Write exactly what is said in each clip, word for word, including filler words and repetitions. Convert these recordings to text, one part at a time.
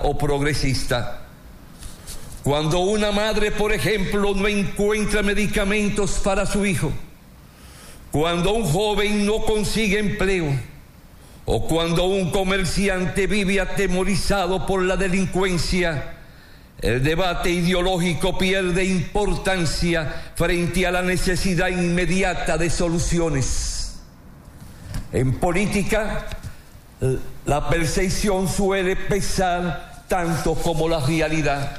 o progresista. Cuando una madre, por ejemplo, no encuentra medicamentos para su hijo, cuando un joven no consigue empleo, o cuando un comerciante vive atemorizado por la delincuencia, el debate ideológico pierde importancia frente a la necesidad inmediata de soluciones. En política, la percepción suele pesar tanto como la realidad.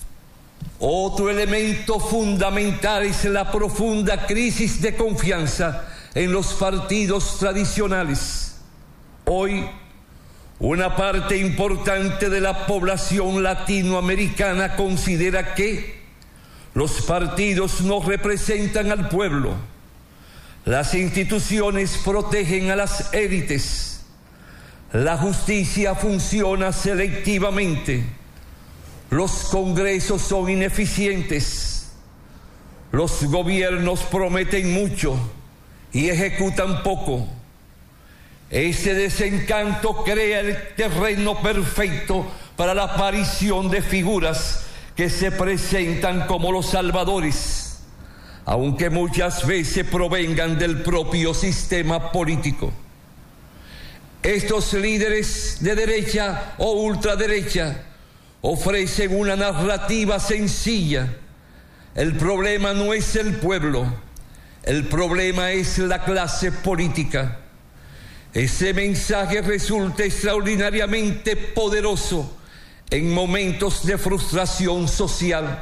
Otro elemento fundamental es la profunda crisis de confianza en los partidos tradicionales. Hoy, una parte importante de la población latinoamericana considera que los partidos no representan al pueblo. Las instituciones protegen a las élites. La justicia funciona selectivamente. Los congresos son ineficientes. Los gobiernos prometen mucho y ejecutan poco. Ese desencanto crea el terreno perfecto para la aparición de figuras que se presentan como los salvadores, aunque muchas veces provengan del propio sistema político. Estos líderes de derecha o ultraderecha ofrecen una narrativa sencilla. El problema no es el pueblo, el problema es la clase política. Ese mensaje resulta extraordinariamente poderoso en momentos de frustración social.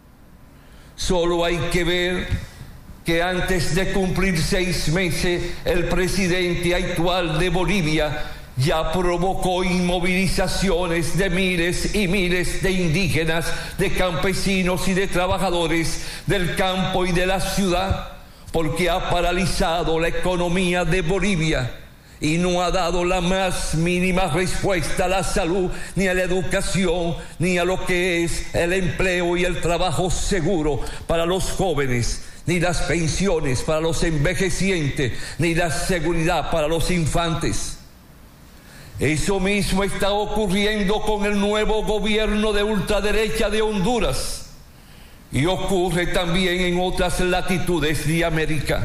Solo hay que ver que antes de cumplir seis meses, el presidente actual de Bolivia ya provocó inmovilizaciones de miles y miles de indígenas, de campesinos y de trabajadores del campo y de la ciudad, porque ha paralizado la economía de Bolivia y no ha dado la más mínima respuesta a la salud, ni a la educación, ni a lo que es el empleo y el trabajo seguro para los jóvenes, ni las pensiones para los envejecientes, ni la seguridad para los infantes. Eso mismo está ocurriendo con el nuevo gobierno de ultraderecha de Honduras y ocurre también en otras latitudes de América.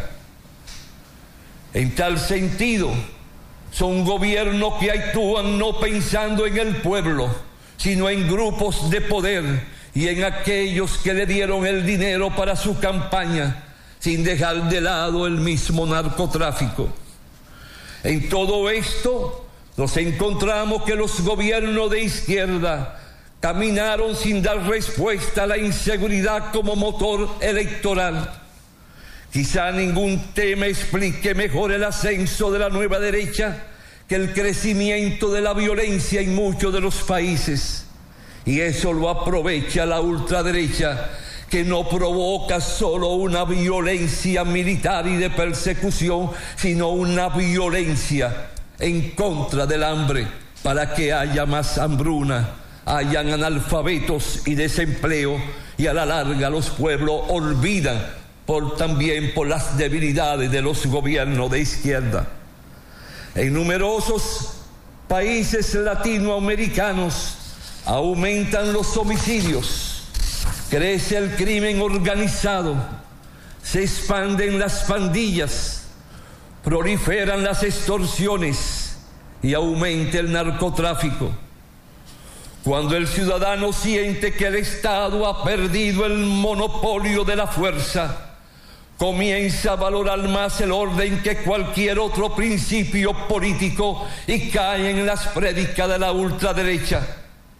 En tal sentido, son gobiernos que actúan no pensando en el pueblo, sino en grupos de poder y en aquellos que le dieron el dinero para su campaña, sin dejar de lado el mismo narcotráfico. En todo esto, nos encontramos que los gobiernos de izquierda caminaron sin dar respuesta a la inseguridad como motor electoral. Quizá ningún tema explique mejor el ascenso de la nueva derecha que el crecimiento de la violencia en muchos de los países. Y eso lo aprovecha la ultraderecha, que no provoca solo una violencia militar y de persecución, sino una violencia en contra del hambre, para que haya más hambruna, hayan analfabetos y desempleo, y a la larga los pueblos olvidan por, también por las debilidades de los gobiernos de izquierda. En numerosos países latinoamericanos aumentan los homicidios, crece el crimen organizado, se expanden las pandillas, proliferan las extorsiones y aumenta el narcotráfico. Cuando el ciudadano siente que el Estado ha perdido el monopolio de la fuerza, comienza a valorar más el orden que cualquier otro principio político y cae en las prédicas de la ultraderecha.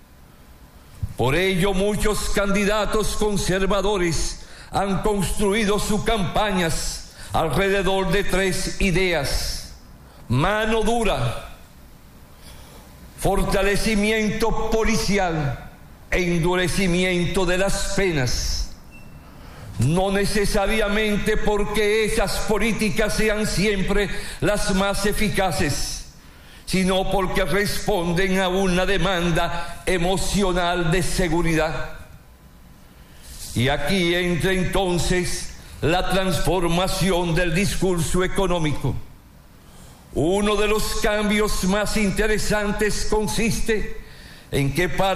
Por ello, muchos candidatos conservadores han construido sus campañas alrededor de tres ideas: mano dura, fortalecimiento policial e endurecimiento de las penas. No necesariamente porque esas políticas sean siempre las más eficaces, sino porque responden a una demanda emocional de seguridad. Y aquí entra entonces la transformación del discurso económico. Uno de los cambios más interesantes consiste en que para